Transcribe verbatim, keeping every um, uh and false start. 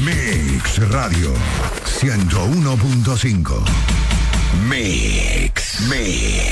Mix Radio ciento uno punto cinco. Mix, Mix.